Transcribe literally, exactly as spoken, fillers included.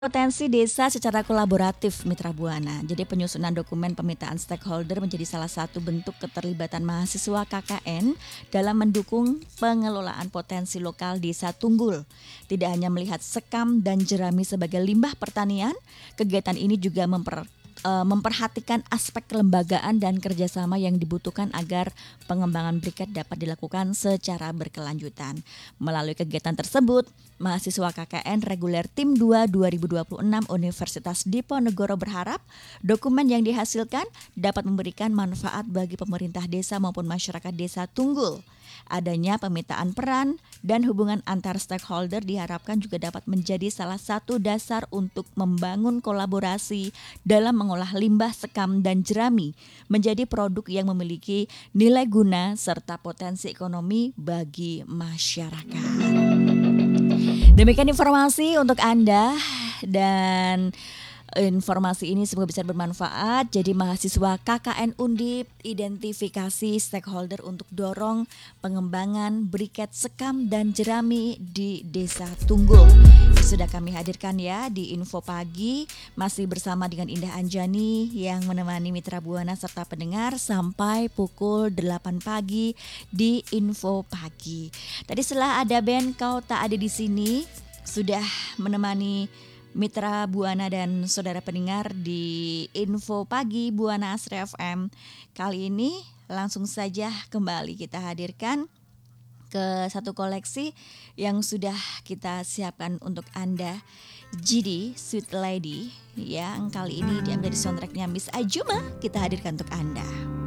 Potensi desa secara kolaboratif Mitra Buana. Jadi penyusunan dokumen pemetaan stakeholder menjadi salah satu bentuk keterlibatan mahasiswa K K N dalam mendukung pengelolaan potensi lokal Desa Tunggul. Tidak hanya melihat sekam dan jerami sebagai limbah pertanian, kegiatan ini juga memper eh, memperhatikan aspek kelembagaan dan kerjasama yang dibutuhkan agar pengembangan briket dapat dilakukan secara berkelanjutan. Melalui kegiatan tersebut, mahasiswa K K N reguler Tim dua dua ribu dua puluh enam Universitas Diponegoro berharap dokumen yang dihasilkan dapat memberikan manfaat bagi pemerintah desa maupun masyarakat desa Tunggul. Adanya pemetaan peran dan hubungan antar stakeholder diharapkan juga dapat menjadi salah satu dasar untuk membangun kolaborasi dalam mengolah limbah sekam dan jerami menjadi produk yang memiliki nilai guna serta potensi ekonomi bagi masyarakat. Demikian informasi untuk Anda dan informasi ini semoga bisa bermanfaat. Jadi mahasiswa K K N Undip identifikasi stakeholder untuk dorong pengembangan briket sekam dan jerami di Desa Tunggul. Sudah kami hadirkan ya di Info Pagi, masih bersama dengan Indah Anjani yang menemani Mitra Buana serta pendengar sampai pukul delapan pagi di Info Pagi. Tadi setelah ada band Kau Tak Ada di Sini sudah menemani Mitra Buana dan saudara pendengar di Info Pagi Buana Asri F M. Kali ini langsung saja kembali kita hadirkan ke satu koleksi yang sudah kita siapkan untuk Anda. G D, Sweet Lady, yang kali ini diambil dari soundtracknya Miss Ajuma, kita hadirkan untuk Anda.